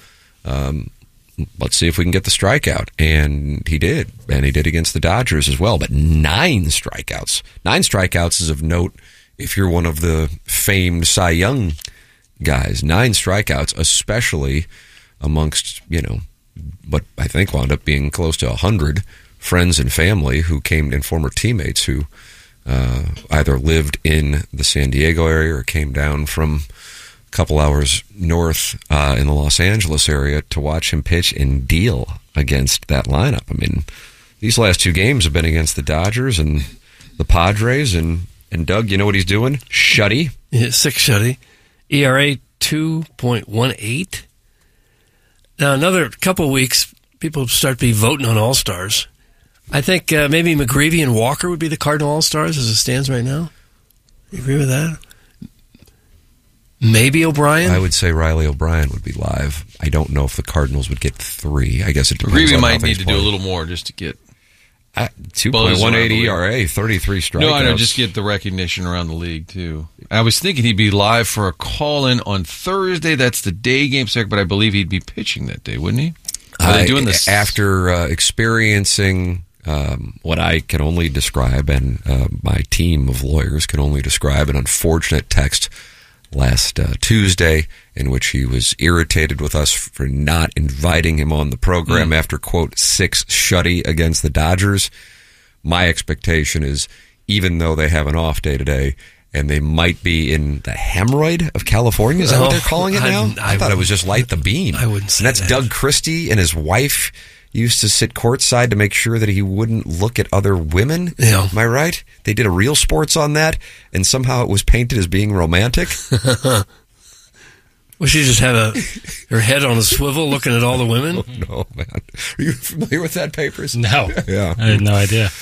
Let's see if we can get the strikeout. And he did. And he did against the Dodgers as well. But 9 strikeouts. 9 strikeouts is of note if you're one of the famed Cy Young guys. 9 strikeouts, especially amongst, what I think wound up being close to 100 friends and family who came and former teammates who either lived in the San Diego area or came down from couple hours north in the Los Angeles area to watch him pitch and deal against that lineup. I mean, these last 2 games have been against the Dodgers and the Padres, and Doug, you know what he's doing? Shutty. Yeah, 6 shutty. ERA 2.18. Now, another couple of weeks, people start to be voting on All-Stars. I think maybe McGreevy and Walker would be the Cardinal All-Stars as it stands right now. You agree with that? Maybe O'Brien? I would say Riley O'Brien would be live. I don't know if the Cardinals would get 3. I guess it depends. McGreevy on might need to do a little more just to get 2.18 ERA, 33 strikeouts. No, I know, just get the recognition around the league, too. I was thinking he'd be live for a call-in on Thursday. That's the day game, but I believe he'd be pitching that day, wouldn't he? Are they doing this? After experiencing what I can only describe, and my team of lawyers can only describe, an unfortunate text last Tuesday in which he was irritated with us for not inviting him on the program after, quote, 6 shutty against the Dodgers. My expectation is, even though they have an off day today and they might be in the hemorrhoid of California, is that what they're calling it now? I thought it was just light the beam. I wouldn't say that. And that's Doug Christie and his wife used to sit courtside to make sure that he wouldn't look at other women. Yeah. Am I right? They did a Real Sports on that, and somehow it was painted as being romantic. Well, she just had her head on a swivel looking at all the women? Oh, no, man. Are you familiar with that, Papers? No. Yeah. I had no idea.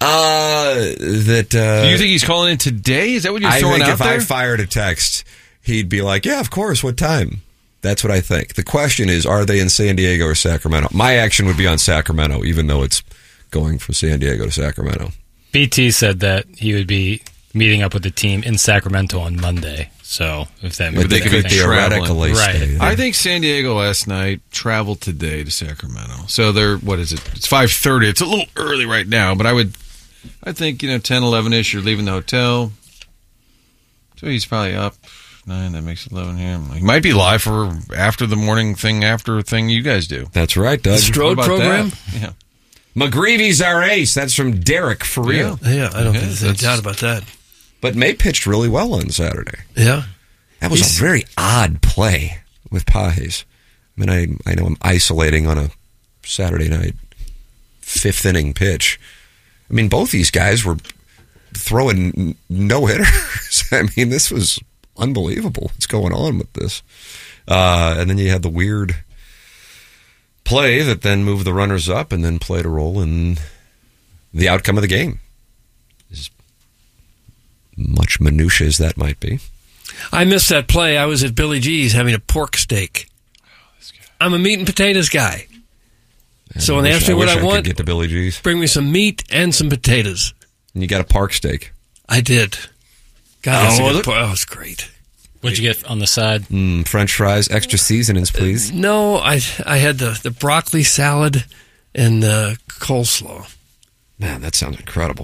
Do you think he's calling in today? Is that what you're throwing out there? I think if I fired a text, he'd be like, yeah, of course, what time? That's what I think. The question is, are they in San Diego or Sacramento? My action would be on Sacramento, even though it's going from San Diego to Sacramento. BT said that he would be meeting up with the team in Sacramento on Monday. So if that but they could be theoretically right. I think San Diego last night traveled today to Sacramento. So they're, what is it? It's 5:30. It's a little early right now, but I think 10, 11-ish. You're leaving the hotel, so he's probably up 9. That makes 11 here. He might be live for after the morning thing, after thing you guys do. That's right, Doug. The Strode program. That? Yeah. McGreevy's our ace. That's from Derek for real. Yeah, I don't think there's any doubt about that. But May pitched really well on Saturday. Yeah. That was a very odd play with Pages. I mean, I know I'm isolating on a Saturday night 5th inning pitch. I mean, both these guys were throwing no-hitters. I mean, this was unbelievable. What's going on with this? And then you had the weird play that then moved the runners up and then played a role in the outcome of the game. As much minutia as that might be. I missed that play. I was at Billy G's having a pork steak. I'm a meat and potatoes guy. So when they ask me what I want, get to Billy G's. Bring me some meat and some potatoes. And you got a park steak. I did. God, that was great. What'd you get on the side? French fries, extra seasonings, please. No, I had the broccoli salad and coleslaw. Man, that sounds incredible.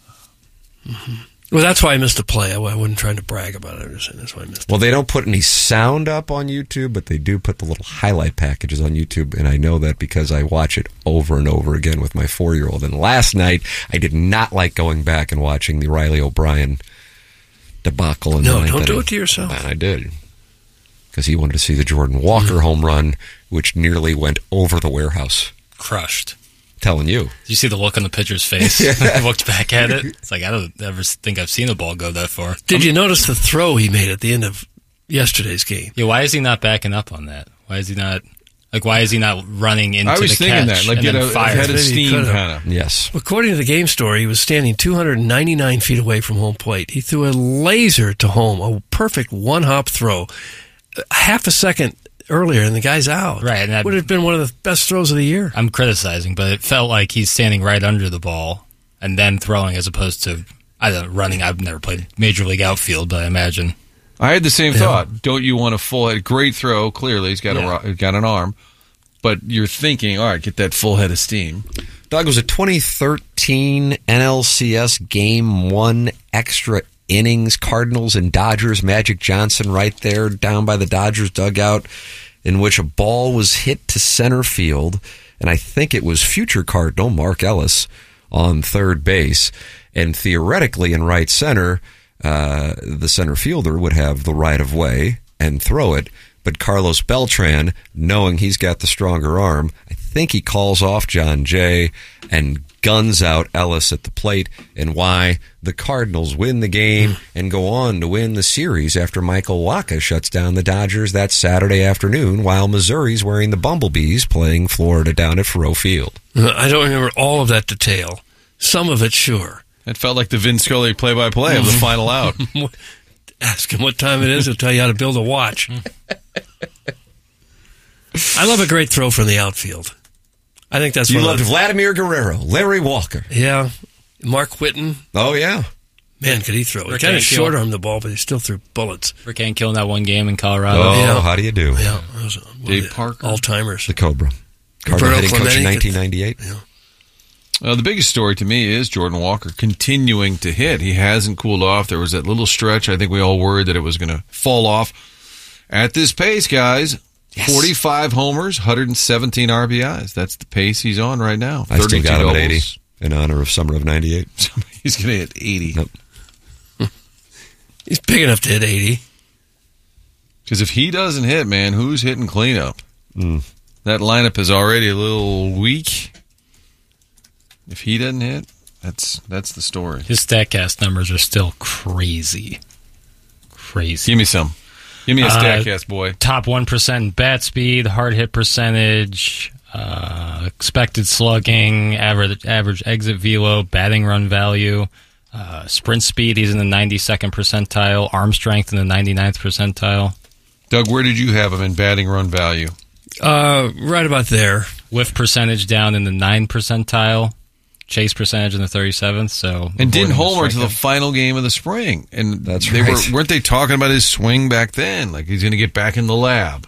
Mm-hmm. Well, that's why I missed a play. I wasn't trying to brag about it. I'm just saying that's why I missed it. Well, they don't put any sound up on YouTube, but they do put the little highlight packages on YouTube, and I know that because I watch it over and over again with my 4-year-old. And last night, I did not like going back and watching the Riley O'Brien debacle. No, don't do it to yourself. Man, I did. Because he wanted to see the Jordan Walker home run, which nearly went over the warehouse. Crushed. Telling you. Did you see the look on the pitcher's face? I looked back at it. It's like, I don't ever think I've seen a ball go that far. Did you notice the throw he made at the end of yesterday's game? Yeah, why is he not backing up on that? Why is he not running into the catch? I was thinking that, like get a head of steam kind of. Yes. According to the game story, he was standing 299 feet away from home plate. He threw a laser to home, a perfect one-hop throw. Half a second earlier, and the guy's out. Right. And that would have been one of the best throws of the year. I'm criticizing, but it felt like he's standing right under the ball and then throwing as opposed to running. I've never played Major League outfield, but I imagine. I had the same thought. Don't you want a full head? Great throw. Clearly, he's got an arm. But you're thinking, all right, get that full head of steam. Doug, was a 2013 NLCS Game 1 extra innings, Cardinals and Dodgers, Magic Johnson right there down by the Dodgers dugout, in which a ball was hit to center field, and I think it was future Cardinal Mark Ellis on third base, and theoretically in right center, the center fielder would have the right of way and throw it, but Carlos Beltran, knowing he's got the stronger arm, I think he calls off John Jay and guns out Ellis at the plate, and why the Cardinals win the game and go on to win the series after Michael Wacha shuts down the Dodgers that Saturday afternoon while Missouri's wearing the Bumblebees playing Florida down at Faurot Field. I don't remember all of that detail. Some of it, sure. It felt like the Vin Scully play-by-play of the final out. Ask him what time it is. He'll tell you how to build a watch. I love a great throw from the outfield. I think that's you loved Vladimir Guerrero, Larry Walker. Yeah. Mark Whitten. Oh, yeah. Man, could he throw. He kind of short-armed the ball, but he still threw bullets. Rick Ankiel in that one game in Colorado. Oh, yeah. How do you do? Yeah. Dave Parker. All-timers. The Cobra. Cardinal hitting coach in 1998. Yeah. The biggest story to me is Jordan Walker continuing to hit. He hasn't cooled off. There was that little stretch. I think we all worried that it was going to fall off. At this pace, guys, 45 homers, 117 RBIs. That's the pace he's on right now. I still got him at 80 in honor of summer of 98. He's going to hit 80. Nope. He's big enough to hit 80. Because if he doesn't hit, man, who's hitting cleanup? That lineup is already a little weak. If he doesn't hit, that's the story. His StatCast numbers are still crazy. Crazy. Give me some. Give me a StatCast, boy. Top 1% in bat speed, hard hit percentage, expected slugging, average exit velo, batting run value, sprint speed, he's in the 92nd percentile, arm strength in the 99th percentile. Doug, where did you have him in batting run value? Right about there. Whiff percentage down in the 9th percentile. Chase percentage in the 37th, and didn't homer to the final game of the spring. And weren't they talking about his swing back then? Like he's going to get back in the lab.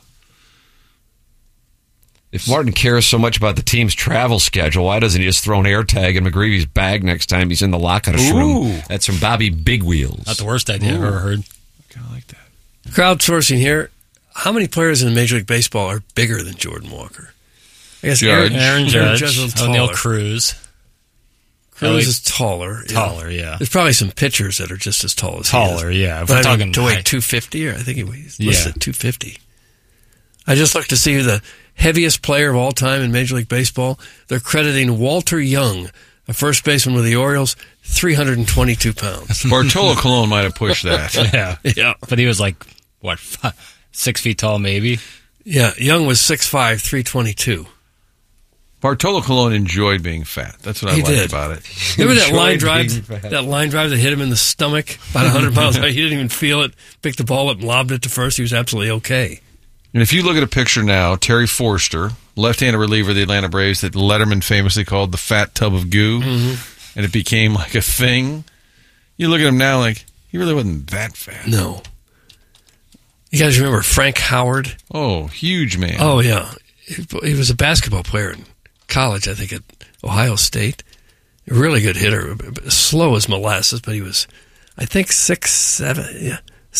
If Martin cares so much about the team's travel schedule, why doesn't he just throw an air tag in McGreevy's bag next time he's in the lockout room? That's from Bobby Big Wheels. Not the worst idea I've ever heard. I kind of like that. Crowdsourcing here. How many players in Major League Baseball are bigger than Jordan Walker? I guess Aaron Judge, was O'Neal Cruz. Cruz is taller. Yeah. There's probably some pitchers that are just as tall as he is. Yeah. But we're talking to weigh 250, or I think he weighs listed 250. I just looked to see who the heaviest player of all time in Major League Baseball. They're crediting Walter Young, a first baseman with the Orioles, 322 pounds. Bartolo Colon might have pushed that. Yeah. But he was like, 6 feet tall maybe? Yeah, Young was 6'5", 322. Bartolo Colon enjoyed being fat. That's what I liked about it. Remember that line drive? That line drive that hit him in the stomach about 100 miles away. He didn't even feel it. Picked the ball up and lobbed it to first. He was absolutely okay. And if you look at a picture now, Terry Forster, left-handed reliever of the Atlanta Braves that Letterman famously called the fat tub of goo, and it became like a thing. You look at him now like, He really wasn't that fast. No. You guys remember Frank Howard? Oh, huge man. Oh, yeah. He was a basketball player in college, I think, at Ohio State. A really good hitter. Slow as molasses, but he was, I think, 6'7",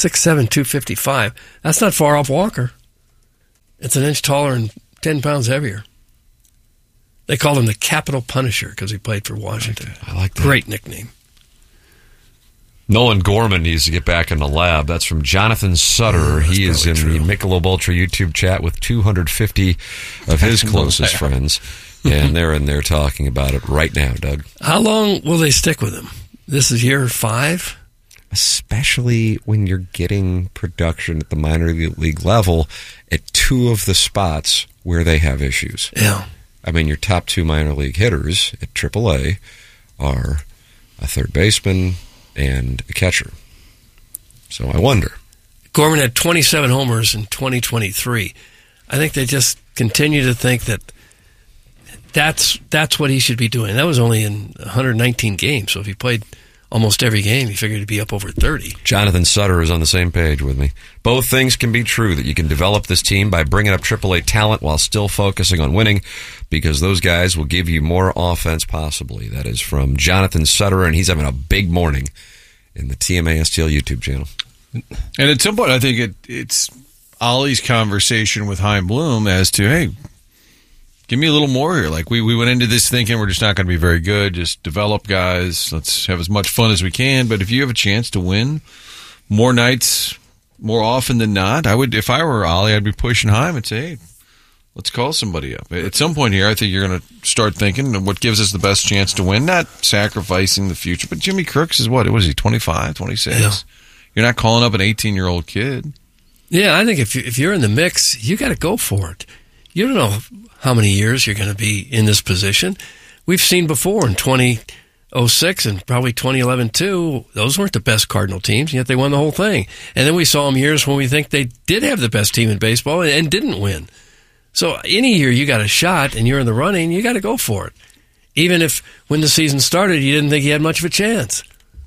255. That's not far off Walker. It's an inch taller and 10 pounds heavier. They called him the Capital Punisher because he played for Washington. I like that. Great nickname. Nolan Gorman needs to get back in the lab. That's from Jonathan Sutter. He is in the Michelob Ultra YouTube chat with 250 of his closest friends, and they're in there talking about it right now, Doug. How long will they stick with him? This is year 5? Especially when you're getting production at the minor league level at 2 of the spots where they have issues. Yeah. I mean, your top 2 minor league hitters at AAA are a third baseman and a catcher. So I wonder. Gorman had 27 homers in 2023. I think they just continue to think that that's what he should be doing. That was only in 119 games, so if he played almost every game, he figured he'd be up over 30. Jonathan Sutter is on the same page with me. Both things can be true, that you can develop this team by bringing up AAA talent while still focusing on winning, because those guys will give you more offense possibly. That is from Jonathan Sutter, and he's having a big morning in the TMA STL YouTube channel. And at some point, I think it's Ollie's conversation with Chaim Bloom as to, hey, give me a little more here. Like, we went into this thinking we're just not going to be very good. Just develop guys. Let's have as much fun as we can. But if you have a chance to win more nights, more often than not, I would. If I were Ollie, I'd be pushing Chaim and say, hey, let's call somebody up. At some point here, I think you're going to start thinking what gives us the best chance to win, not sacrificing the future. But Jimmy Crooks is what? Was he 25, 26? Yeah. You're not calling up an 18-year-old kid. Yeah, I think if you're in the mix, you got to go for it. You don't know how many years you're going to be in this position. We've seen before in 2006 and probably 2011 too, those weren't the best Cardinal teams, yet they won the whole thing. And then we saw them years when we think they did have the best team in baseball and didn't win. So any year you got a shot and you're in the running, you got to go for it. Even if when the season started you didn't think you had much of a chance.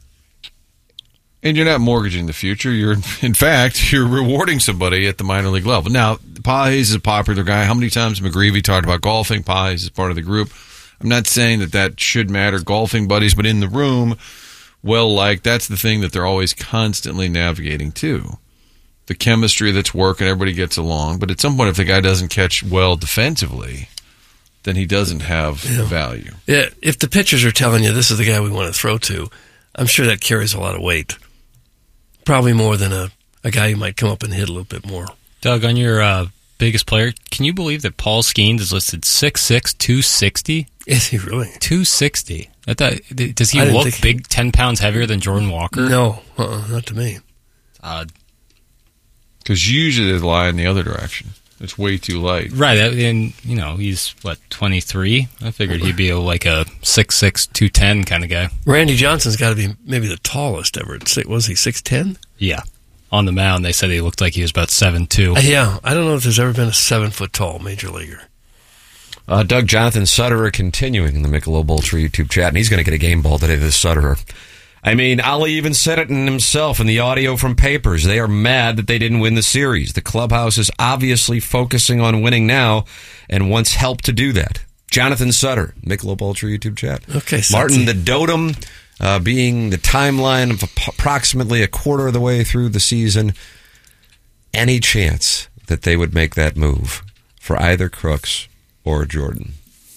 And you're not mortgaging the future. In fact, you're rewarding somebody at the minor league level. Now, Pages is a popular guy. How many times McGreevy talked about golfing? Pages is part of the group. I'm not saying that should matter, golfing buddies, but in the room, that's the thing that they're always constantly navigating too. The chemistry that's working, everybody gets along. But at some point, if the guy doesn't catch well defensively, then he doesn't have value. Yeah, if the pitchers are telling you this is the guy we want to throw to, I'm sure that carries a lot of weight. Probably more than a guy who might come up and hit a little bit more. Doug, on your biggest player, can you believe that Paul Skeens is listed 6'6", 260? Is he really? 260. Does he look big, 10 pounds heavier than Jordan Walker? No, not to me. Odd. Because usually they lie in the other direction. It's way too light. Right, and he's, 23? I figured he'd be like a 6'6", 210 kind of guy. Randy Johnson's got to be maybe the tallest ever. Was he 6'10"? Yeah. On the mound, they said he looked like he was about 7'2". Yeah, I don't know if there's ever been a 7-foot-tall major leaguer. Doug, Jonathan Sutter continuing in the Michelob Ultra YouTube chat, and he's going to get a game ball today, this Sutter. I mean, Ali even said it in himself in the audio from Papers. They are mad that they didn't win the series. The clubhouse is obviously focusing on winning now and wants help to do that. Jonathan Sutter, Michelob Ultra YouTube chat. Okay, Martin, the Dotem, being the timeline of approximately a quarter of the way through the season. Any chance that they would make that move for either Crooks or Jordan?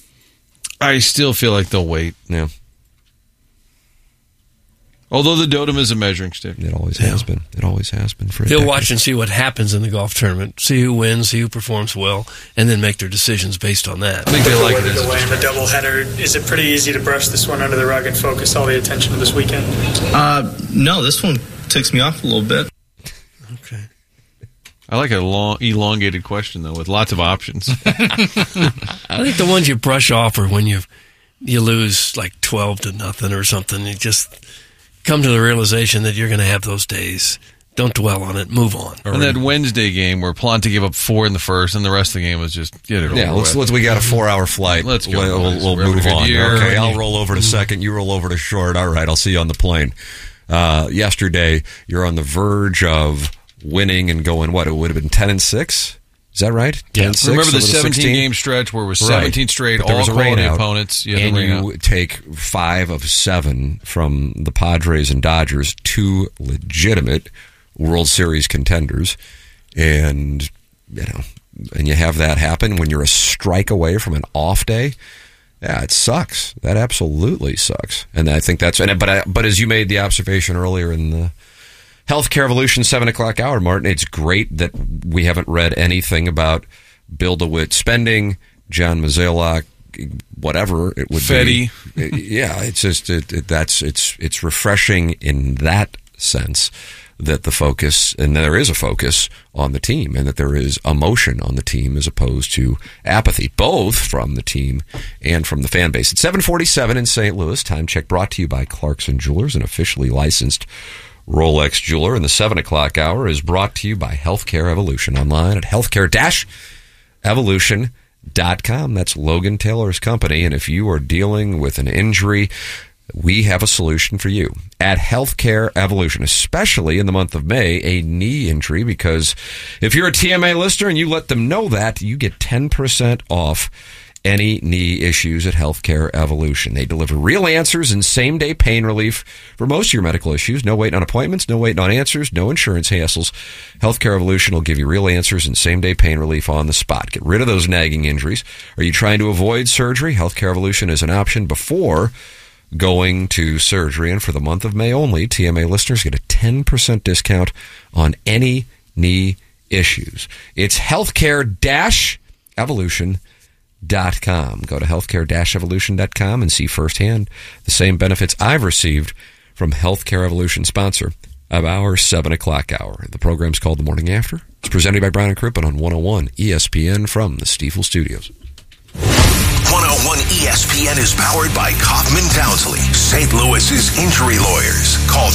I still feel like they'll wait. Yeah. Although the Dotem is a measuring stick. It always has been. It always has been. They'll watch and see what happens in the golf tournament, see who wins, see who performs well, and then make their decisions based on that. I think they like it. Delay in the doubleheader. Is it pretty easy to brush this one under the rug and focus all the attention on this weekend? No, this one ticks me off a little bit. Okay. I like a long, elongated question, though, with lots of options. I think the ones you brush off are when you lose like 12-0 or something. You just come to the realization that you're going to have those days. Don't dwell on it. Move on. And that Wednesday game where Plante gave up 4 in the first, and the rest of the game was just get it over. Yeah, we got a 4-hour flight. Let's go. We'll move on. Okay, I'll roll over to second. You roll over to short. All right, I'll see you on the plane. Yesterday, you're on the verge of winning and going, what, it would have been 10-6? Is that right? Yeah. 10-6 Remember the over 17-game stretch where it was 17 straight, all quality opponents. And you take 5 of 7 from the Padres and Dodgers, 2 legitimate World Series contenders. And, and you have that happen when you're a strike away from an off day. Yeah, it sucks. That absolutely sucks. And I think that's, but as you made the observation earlier in the Healthcare Evolution 7 o'clock hour, Martin, it's great that we haven't read anything about Bill DeWitt spending, John Mazzelak, whatever it would Fetty. be. Yeah, it's just, it's refreshing in that sense that the focus, and there is a focus on the team, and that there is emotion on the team as opposed to apathy, both from the team and from the fan base. It's 7:47 in St. Louis. Time check brought to you by Clarkson Jewelers, an officially licensed Rolex jeweler. And the 7 o'clock hour is brought to you by Healthcare Evolution, online at healthcare-evolution.com. That's Logan Taylor's company. And if you are dealing with an injury, we have a solution for you at Healthcare Evolution, especially in the month of May, a knee injury, because if you're a TMA listener and you let them know that, you get 10% off any knee issues at Healthcare Evolution. They deliver real answers and same-day pain relief for most of your medical issues. No waiting on appointments, no waiting on answers, no insurance hassles. Healthcare Evolution will give you real answers and same-day pain relief on the spot. Get rid of those nagging injuries. Are you trying to avoid surgery? Healthcare Evolution is an option before going to surgery. And for the month of May only, TMA listeners get a 10% discount on any knee issues. It's healthcare-evolution.com. Go to healthcare-evolution.com and see firsthand the same benefits I've received from Healthcare Evolution, sponsor of our 7 o'clock hour. The program's called The Morning After. It's presented by Brown and Crouppen on 101 ESPN from the Stiefel Studios. 101 ESPN is powered by Kaufman Townsley, St. Louis's injury lawyers. Call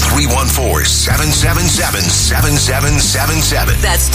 314-777-7777. That's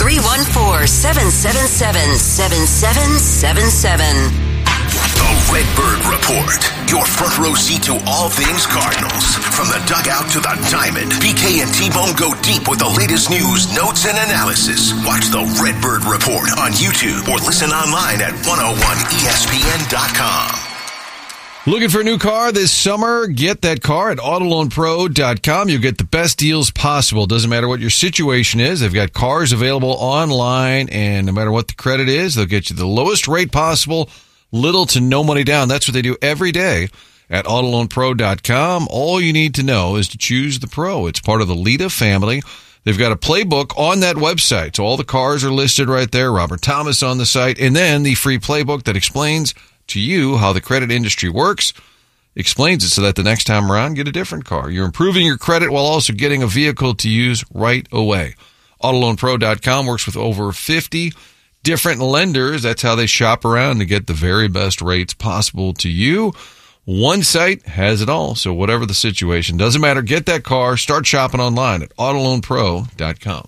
314-777-7777. The Redbird Report. Your front row seat to all things Cardinals. From the dugout to the diamond, BK and T-Bone go deep with the latest news, notes, and analysis. Watch the Redbird Report on YouTube or listen online at 101ESPN.com. Looking for a new car this summer? Get that car at AutoLoanPro.com. You'll get the best deals possible. Doesn't matter what your situation is. They've got cars available online, and no matter what the credit is, they'll get you the lowest rate possible, little to no money down. That's what they do every day at AutoLoanPro.com. All you need to know is to choose the Pro. It's part of the Lita family. They've got a playbook on that website. So all the cars are listed right there. Robert Thomas on the site. And then the free playbook that explains to you how the credit industry works, explains it so that the next time around, get a different car. You're improving your credit while also getting a vehicle to use right away. AutoLoanPro.com works with over 50 different lenders. That's how they shop around to get the very best rates possible to you. One site has it all. So whatever the situation, doesn't matter. Get that car. Start shopping online at AutoLoanPro.com.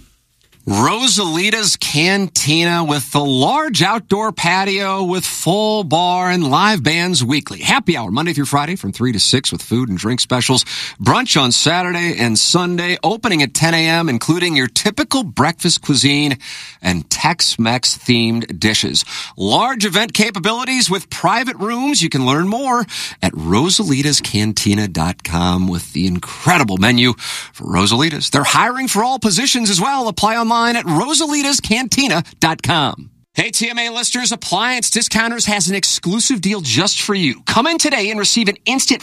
Rosalita's Cantina with the large outdoor patio with full bar and live bands weekly. Happy hour Monday through Friday from 3 to 6 with food and drink specials. Brunch on Saturday and Sunday, opening at 10 a.m., including your typical breakfast cuisine and Tex-Mex themed dishes. Large event capabilities with private rooms. You can learn more at rosalitascantina.com with the incredible menu for Rosalitas. They're hiring for all positions as well. Apply online at rosalitascantina.com. Hey, TMA listeners, Appliance Discounters has an exclusive deal just for you. Come in today and receive an instant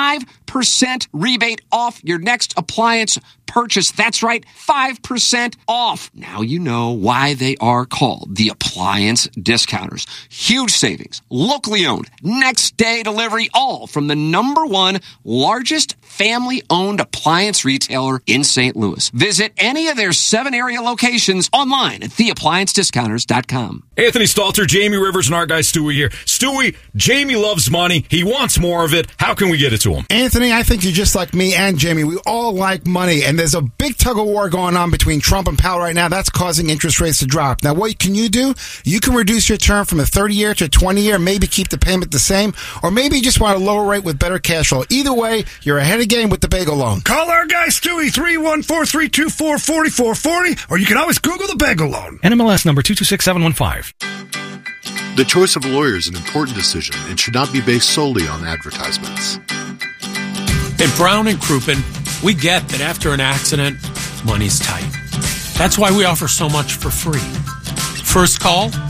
5% rebate off your next appliance purchase. That's right, 5% off. Now you know why they are called the Appliance Discounters. Huge savings, locally owned, next day delivery, all from the #1 largest family-owned appliance retailer in St. Louis. Visit any of their 7 area locations online at theappliancediscounters.com. Anthony Stalter, Jamie Rivers, and our guy Stewie here. Stewie, Jamie loves money. He wants more of it. How can we get it to him? Anthony, I think you're just like me and Jamie. We all like money, and And there's a big tug of war going on between Trump and Powell right now. That's causing interest rates to drop. Now, what can you do? You can reduce your term from a 30-year to a 20-year, maybe keep the payment the same, or maybe you just want a lower rate with better cash flow. Either way, you're ahead of game with the Bagel Loan. Call our guy Stewie, 314-324-4440, or you can always Google the Bagel Loan. NMLS number 226715. The choice of a lawyer is an important decision and should not be based solely on advertisements. At Brown and Crouppen, we get that after an accident, money's tight. That's why we offer so much for free. First call,